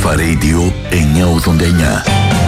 Αλφα Radio 989.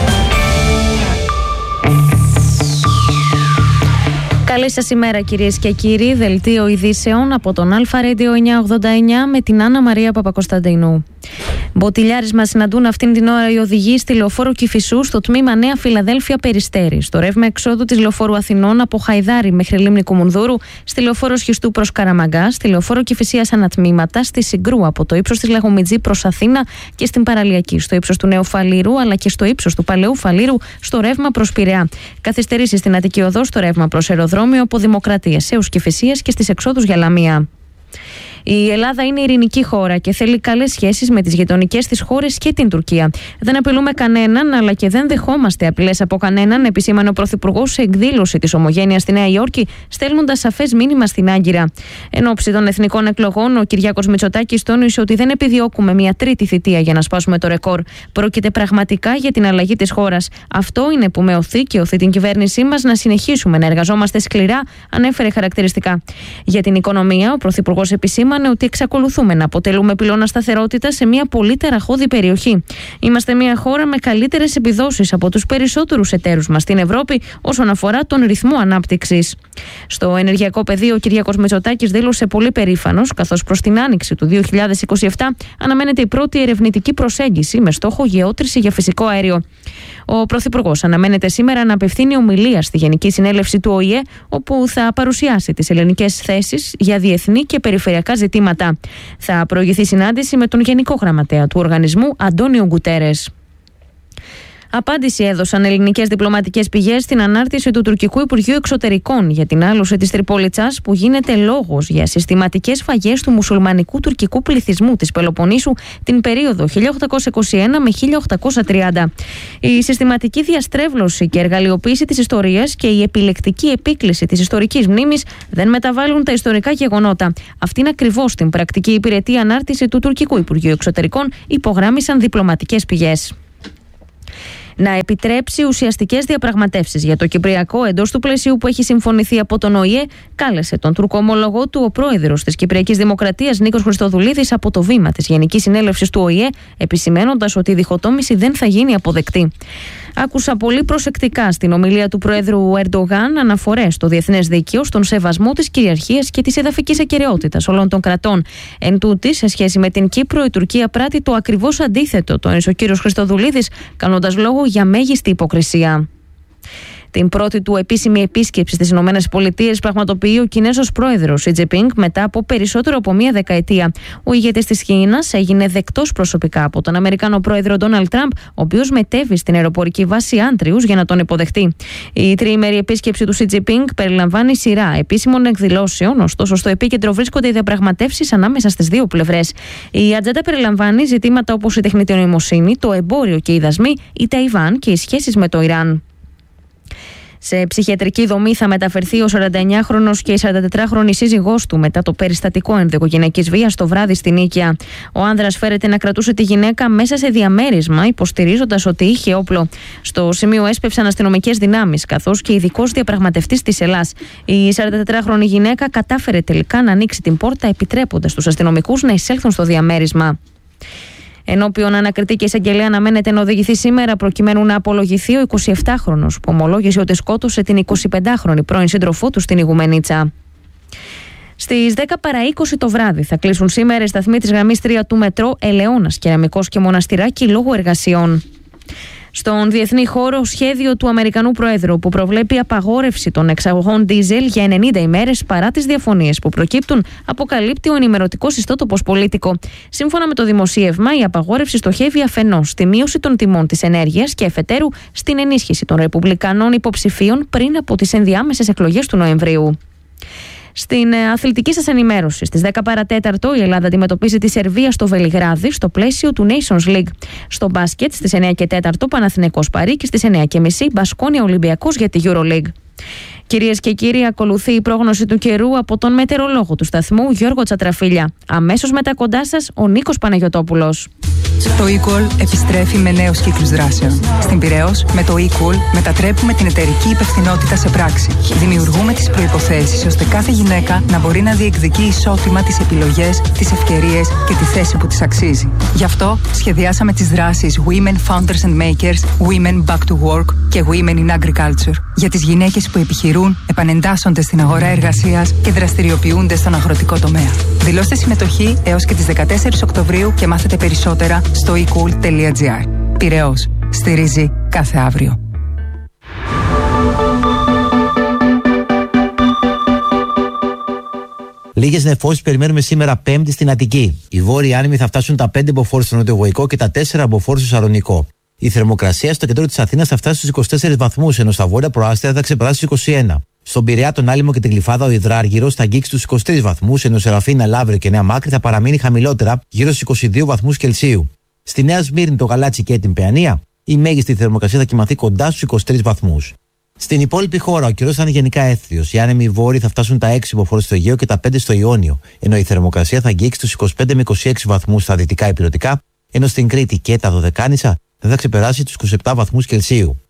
Καλή σας ημέρα κυρίες και κύριοι, δελτίο ειδήσεων από τον Αλφα Radio 989 με την Άννα Μαρία Παπακοσταντίνου. Μποτιλιάρισμα συναντούν αυτήν την ώρα οι οδηγοί στη λεωφόρο Κηφισού στο τμήμα Νέα Φιλαδέλφια Περιστέρη, στο ρεύμα εξόδου της λεωφόρου Αθηνών από Χαϊδάρη μέχρι Λίμνη Κουμουνδούρου, στη λεωφόρο Σχιστού προς Καραμαγκά, στη λεωφόρο Κηφισίας ανατμήματα, στη Συγκρού από το ύψος της Λαγομιτζή προς Αθήνα και στην Παραλιακή, στο ύψος του Νέου Φαλήρου αλλά και στο ύψος του Παλαιού Φαλήρου, στο ρεύμα προς Πειραιά. Καθυστερήσεις στην Αττική Οδό, στο ρεύμα προς Αεροδρόμιο από Δημοκρατίας έως Κηφισίας και στις εξόδους για Λαμία. Η Ελλάδα είναι ειρηνική χώρα και θέλει καλές σχέσεις με τις γειτονικές της χώρες και την Τουρκία. Δεν απειλούμε κανέναν, αλλά και δεν δεχόμαστε απειλές από κανέναν, επισήμανε ο Πρωθυπουργός σε εκδήλωση της Ομογένειας στη Νέα Υόρκη, στέλνοντας σαφές μήνυμα στην Άγκυρα. Εν ώψη των εθνικών εκλογών, ο Κυριάκος Μητσοτάκης τόνισε ότι δεν επιδιώκουμε μια τρίτη θητεία για να σπάσουμε το ρεκόρ. Πρόκειται πραγματικά για την αλλαγή της χώρας. Αυτό είναι που με οθεί και οθεί την κυβέρνησή μας να συνεχίσουμε να εργαζόμαστε σκληρά, ανέφερε χαρακτηριστικά. Για την οικονομία, ο Πρωθυπουργός επισήμανε ότι εξακολουθούμε να αποτελούμε πυλώνα σταθερότητα σε μια πολύ ταραχώδη περιοχή. Είμαστε μια χώρα με καλύτερες επιδόσεις από τους περισσότερους εταίρους μας στην Ευρώπη όσον αφορά τον ρυθμό ανάπτυξης. Στο ενεργειακό πεδίο, ο Κυριάκος Μητσοτάκης δήλωσε πολύ περήφανος, καθώς προς την άνοιξη του 2027 αναμένεται η πρώτη ερευνητική προσέγγιση με στόχο γεώτρηση για φυσικό αέριο. Ο Πρωθυπουργός αναμένεται σήμερα να απευθύνει ομιλία στη Γενική Συνέλευση του ΟΗΕ, όπου θα παρουσιάσει τις ελληνικές θέσεις για διεθνή και περιφερειακά ζητήματα. Θα προηγηθεί συνάντηση με τον Γενικό Γραμματέα του οργανισμού, Αντώνιο Γκουτέρες. Απάντηση έδωσαν ελληνικές διπλωματικές πηγές στην ανάρτηση του Τουρκικού Υπουργείου Εξωτερικών για την άλωση της Τριπολιτσάς, που γίνεται λόγος για συστηματικές σφαγές του μουσουλμανικού τουρκικού πληθυσμού της Πελοποννήσου την περίοδο 1821 με 1830. Η συστηματική διαστρέβλωση και εργαλειοποίηση της ιστορίας και η επιλεκτική επίκληση της ιστορικής μνήμης δεν μεταβάλλουν τα ιστορικά γεγονότα. Αυτή είναι ακριβώς την πρακτική υπηρετή ανάρτηση του Τουρκικού Υπουργείου Εξωτερικών, υπογράμμισαν διπλωματικές πηγές. Να επιτρέψει ουσιαστικές διαπραγματεύσεις για το Κυπριακό εντός του πλαισίου που έχει συμφωνηθεί από τον ΟΗΕ, κάλεσε τον Τούρκο ομόλογό του ο πρόεδρος της Κυπριακής Δημοκρατίας Νίκος Χριστοδουλίδης από το βήμα της Γενικής Συνέλευσης του ΟΗΕ, επισημένοντας ότι η διχοτόμηση δεν θα γίνει αποδεκτή. Άκουσα πολύ προσεκτικά στην ομιλία του Προέδρου Ερντογάν αναφορές στο διεθνές δίκαιο, στον σεβασμό της κυριαρχίας και της εδαφικής ακεραιότητας όλων των κρατών. Εν τούτης, σε σχέση με την Κύπρο, η Τουρκία πράττει το ακριβώς αντίθετο, τόνισε ο κύριος Χριστοδουλίδης, κάνοντας λόγο για μέγιστη υποκρισία. Την πρώτη του επίσημη επίσκεψη στις ΗΠΑ πραγματοποιεί ο Κινέζος πρόεδρος Σι Τζινπίνγκ μετά από περισσότερο από μία δεκαετία. Ο ηγέτης της Κίνας έγινε δεκτός προσωπικά από τον Αμερικάνο πρόεδρο Ντόναλντ Τραμπ, ο οποίος μετέβη στην αεροπορική βάση Άντριους για να τον υποδεχτεί. Η τριήμερη επίσκεψη του Σι Τζινπίνγκ περιλαμβάνει σειρά επίσημων εκδηλώσεων, ωστόσο στο επίκεντρο βρίσκονται οι διαπραγματεύσεις ανάμεσα στις δύο πλευρές. Η ατζέντα περιλαμβάνει ζητήματα όπως η τεχνητή νοημοσύνη, το εμπόριο και οι δασμοί, η Ταϊβάν και οι σχέσεις με το Ιράν. Σε ψυχιατρική δομή θα μεταφερθεί ο 49χρονος και η 44χρονη σύζυγός του μετά το περιστατικό ενδοοικογενειακής βίας το βράδυ στην Νίκαια. Ο άνδρας φέρεται να κρατούσε τη γυναίκα μέσα σε διαμέρισμα, υποστηρίζοντας ότι είχε όπλο. Στο σημείο έσπευσαν αστυνομικές δυνάμεις, καθώς και ειδικός διαπραγματευτής της Ελλάς. Η 44χρονη γυναίκα κατάφερε τελικά να ανοίξει την πόρτα, επιτρέποντας τους αστυνομικούς να εισέλθουν στο διαμέρισμα. Ενώπιον ανακριτή και εισαγγελέα αναμένεται να οδηγηθεί σήμερα προκειμένου να απολογηθεί ο 27χρονος που ομολόγησε ότι σκότωσε την 25χρονη πρώην σύντροφό του στην Ιγουμενίτσα. Στις 10 παρά 20 το βράδυ θα κλείσουν σήμερα οι σταθμοί της γραμμής 3 του μετρό Ελαιώνας, Κεραμικός και Μοναστηράκι λόγω εργασιών. Στον διεθνή χώρο, σχέδιο του Αμερικανού Προέδρου που προβλέπει απαγόρευση των εξαγωγών ντίζελ για 90 ημέρες παρά τις διαφωνίες που προκύπτουν, αποκαλύπτει ο ενημερωτικός ιστότοπος Πολίτικο. Σύμφωνα με το δημοσίευμα, η απαγόρευση στοχεύει αφενός στη μείωση των τιμών της ενέργειας και αφετέρου στην ενίσχυση των ρεπουμπλικανών υποψηφίων πριν από τις ενδιάμεσες εκλογές του Νοεμβρίου. Στην αθλητική σας ενημέρωση, στις 10 παρατέταρτο η Ελλάδα αντιμετωπίζει τη Σερβία στο Βελιγράδι στο πλαίσιο του Nations League. Στο μπάσκετ στις 9 και 4 Παναθηναϊκός Παρί και στις 9:30 Μπασκόνια Ολυμπιακός για τη EuroLeague. Κυρίες και κύριοι, ακολουθεί η πρόγνωση του καιρού από τον μετεωρολόγο του σταθμού Γιώργο Τσατραφίλια. Αμέσως μετά κοντά σας ο Νίκος Παναγιωτόπουλος. Το eCall επιστρέφει με νέους κύκλους δράσεων. Στην Πειραιώς, με το eCall μετατρέπουμε την εταιρική υπευθυνότητα σε πράξη. Δημιουργούμε τις προϋποθέσεις ώστε κάθε γυναίκα να μπορεί να διεκδικεί ισότιμα τις επιλογές, τις ευκαιρίες και τη θέση που της αξίζει. Γι' αυτό σχεδιάσαμε τις δράσεις Women Founders and Makers, Women Back to Work και Women in Agriculture για τις γυναίκες που επιχειρούν, επανεντάσσονται στην αγορά εργασίας και δραστηριοποιούνται στον αγροτικό τομέα. Δηλώστε συμμετοχή έως και τις 14 Οκτωβρίου και μάθετε περισσότερα στο ecool.gr. Πειραιώς. Στηρίζει κάθε αύριο. Λίγες νεφώσεις περιμένουμε σήμερα Πέμπτη στην Αττική. Οι βόρειοι άνεμοι θα φτάσουν τα 5 μποφόρ στο νοτιοβοϊκό και τα 4 μποφόρ στο Σαλονικό. Η θερμοκρασία στο κέντρο της Αθήνας θα φτάσει στους 24 βαθμούς, ενώ στα βόρεια προάστια θα ξεπεράσει τους 21. Στον Πειραιά, τον Άλυμο και την Γλυφάδα, ο Ιδράργυρος θα αγγίξει τους 23 βαθμούς, ενώ Σεραφίνα, Λαύριο και Νέα Μάκρη θα παραμείνει χαμηλότερα, γύρω στους 22 βαθμούς Κελσίου. Στη Νέα Σμύρνη, το Γαλάτσι και την Παιανία, η μέγιστη θερμοκρασία θα κυμανθεί κοντά στους 23 βαθμούς. Στην υπόλοιπη χώρα, ο καιρός θα είναι γενικά έθριος. Οι άνεμοι βόρειοι θα φτάσουν τα 6 μποφόρ στο Αιγαίο και τα 5 στο Ιόνιο, ενώ η θερμοκρασία θα αγγίξει τους 25 με 26 βαθμούς στα δυτικά υπηρετικά, ενώ στην Κρήτη και τα Δωδεκάνησα δεν θα ξεπεράσει τους 27 βαθμούς Κελσίου.